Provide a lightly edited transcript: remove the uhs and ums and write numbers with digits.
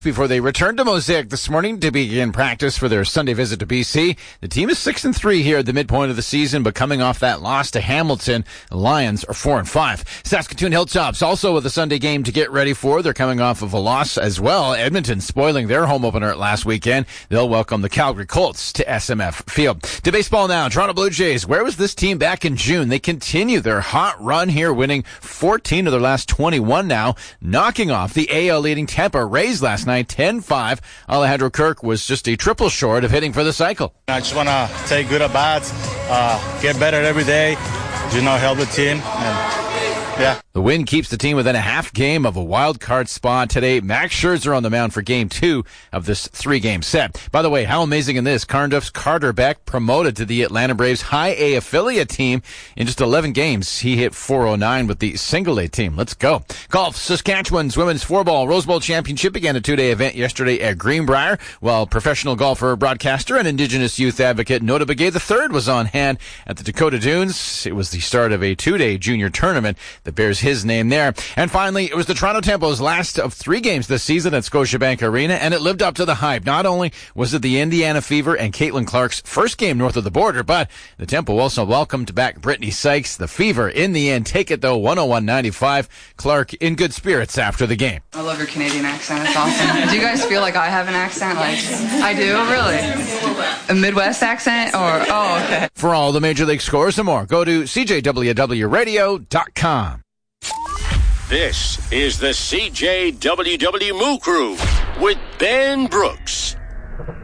Before they return to Mosaic this morning to begin practice for their Sunday visit to BC. The team is 6-3 here at the midpoint of the season, but coming off that loss to Hamilton, the Lions are 4-5. Saskatoon Hilltops also with a Sunday game to get ready for. They're coming off of a loss as well. Edmonton spoiling their home opener last weekend. They'll welcome the Calgary Colts to SMF Field. To baseball now, Toronto Blue Jays. Where was this team back in June? They continue their hot run here, winning 14 of their last 21 now, knocking off the AL leading Tampa Rays last night. 10-5. Alejandro Kirk was just a triple short of hitting for the cycle. I just want to take good at bats, get better every day, help the team, The win keeps the team within a half game of a wild card spot today. Max Scherzer on the mound for game 2 of this 3-game set. By the way, how amazing in this? Cardiff's Carter Beck promoted to the Atlanta Braves High A affiliate team. In just 11 games, he hit .409 with the single A team. Let's go. Golf. Saskatchewan's women's floorball Rose Bowl Championship began a 2-day event yesterday at Greenbrier, while professional golfer, broadcaster, and Indigenous youth advocate Nota Begay III was on hand at the Dakota Dunes. It was the start of a 2-day junior tournament that bears his name there. And finally, it was the Toronto Tempo's last of 3 games this season at Scotiabank Arena, and it lived up to the hype. Not only was it the Indiana Fever and Caitlin Clark's first game north of the border, but the Tempo also welcomed back Brittany Sykes. The Fever, in the end, take it though, 101-95. Clark in good spirits after the game. I love your Canadian accent. It's awesome. Do you guys feel like I have an accent? I do? Really? A Midwest accent? Okay. For all the Major League scores and more, go to CJWWRadio.com. This is the CJWWW Moo Crew with Ben Brooks.